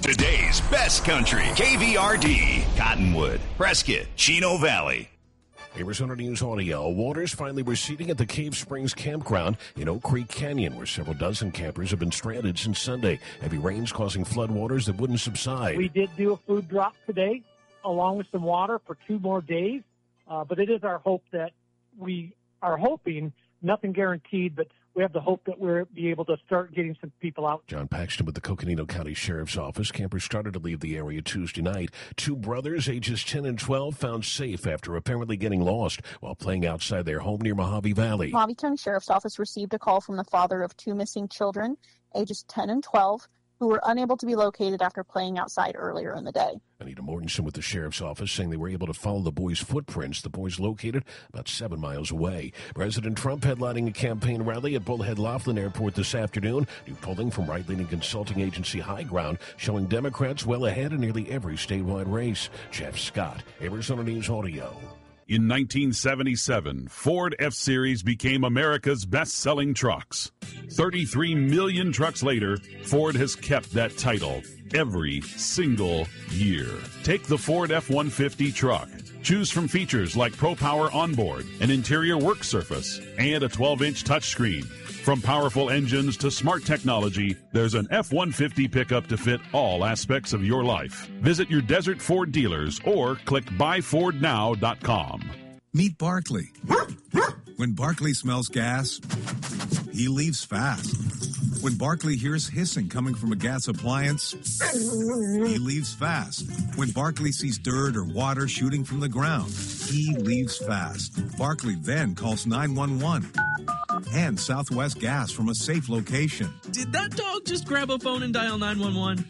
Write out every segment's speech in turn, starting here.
Today's best country, KVRD, Cottonwood, Prescott, Chino Valley. Arizona News Audio. Waters finally receding at the Cave Springs Campground in Oak Creek Canyon, where several dozen campers have been stranded since Sunday. Heavy rains causing floodwaters that wouldn't subside. We did do a food drop today, along with some water for 2 more days. But it is our hope that we are hoping, nothing guaranteed, but we have the hope that we'll be able to start getting some people out. John Paxton with the Coconino County Sheriff's Office. Campers started to leave the area Tuesday night. 2 brothers, ages 10 and 12, found safe after apparently getting lost while playing outside their home near Mojave Valley. Mojave County Sheriff's Office received a call from the father of 2 missing children, ages 10 and 12, who were unable to be located after playing outside earlier in the day. Anita Mortensen with the Sheriff's Office saying they were able to follow the boys' footprints. The boys located about 7 miles away. President Trump headlining a campaign rally at Bullhead Laughlin Airport this afternoon. New polling from right-leaning consulting agency High Ground showing Democrats well ahead in nearly every statewide race. Jeff Scott, Arizona News Audio. In 1977, Ford F-Series became America's best-selling trucks. 33 million trucks later, Ford has kept that title every single year. Take the Ford F-150 truck. Choose from features like Pro Power Onboard, an interior work surface, and a 12-inch touchscreen. From powerful engines to smart technology, there's an F-150 pickup to fit all aspects of your life. Visit your Desert Ford dealers or click buyfordnow.com. Meet Barkley. When Barkley smells gas, he leaves fast. When Barkley hears hissing coming from a gas appliance, he leaves fast. When Barkley sees dirt or water shooting from the ground, he leaves fast. Barkley then calls 911 and Southwest Gas from a safe location. Did that dog just grab a phone and dial 911?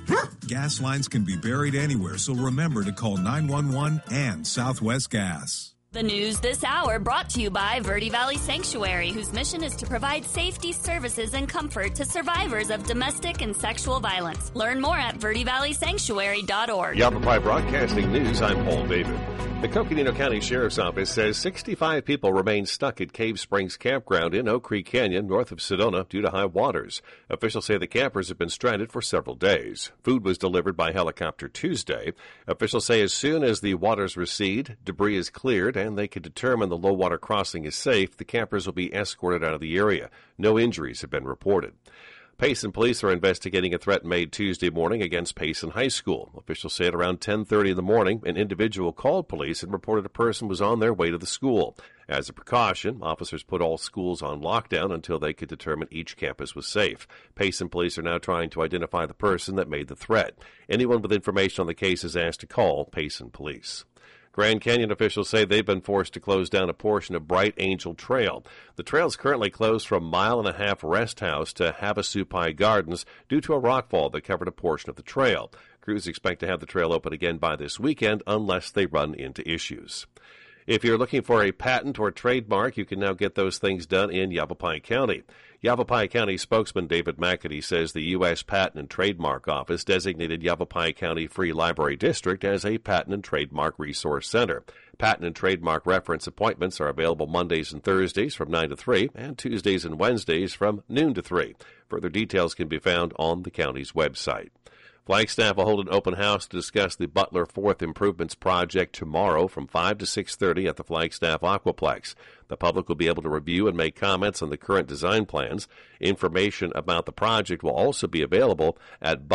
Gas lines can be buried anywhere, so remember to call 911 and Southwest Gas. The news this hour brought to you by Verde Valley Sanctuary, whose mission is to provide safety, services, and comfort to survivors of domestic and sexual violence. Learn more at verdevalleysanctuary.org. Yavapai Broadcasting News, I'm Paul David. The Coconino County Sheriff's Office says 65 people remain stuck at Cave Springs Campground in Oak Creek Canyon, north of Sedona, due to high waters. Officials say the campers have been stranded for several days. Food was delivered by helicopter Tuesday. Officials say as soon as the waters recede, debris is cleared, and they can determine the low water crossing is safe, the campers will be escorted out of the area. No injuries have been reported. Payson police are investigating a threat made Tuesday morning against Payson High School. Officials say at around 10:30 in the morning, an individual called police and reported a person was on their way to the school. As a precaution, officers put all schools on lockdown until they could determine each campus was safe. Payson police are now trying to identify the person that made the threat. Anyone with information on the case is asked to call Payson police. Grand Canyon officials say they've been forced to close down a portion of Bright Angel Trail. The trail is currently closed from Mile and a Half Rest House to Havasupai Gardens due to a rockfall that covered a portion of the trail. Crews expect to have the trail open again by this weekend unless they run into issues. If you're looking for a patent or trademark, you can now get those things done in Yavapai County. Yavapai County spokesman David McAtee says the U.S. Patent and Trademark Office designated Yavapai County Free Library District as a Patent and Trademark Resource Center. Patent and trademark reference appointments are available Mondays and Thursdays from 9 to 3 and Tuesdays and Wednesdays from noon to 3. Further details can be found on the county's website. Flagstaff will hold an open house to discuss the Butler Fourth Improvements Project tomorrow from 5 to 6:30 at the Flagstaff Aquaplex. The public will be able to review and make comments on the current design plans. Information about the project will also be available at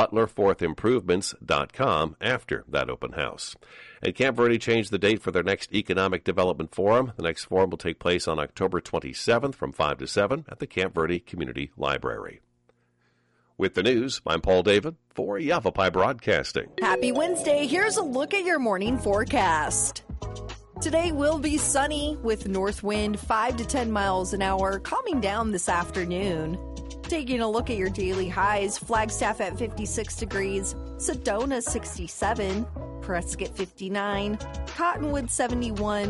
butlerfourthimprovements.com after that open house. And Camp Verde changed the date for their next Economic Development Forum. The next forum will take place on October 27th from 5 to 7 at the Camp Verde Community Library. With the news, I'm Paul David for Yavapai Broadcasting. Happy Wednesday. Here's a look at your morning forecast. Today will be sunny with north wind 5 to 10 miles an hour, calming down this afternoon. Taking a look at your daily highs, Flagstaff at 56 degrees, Sedona 67, Prescott 59, Cottonwood 71,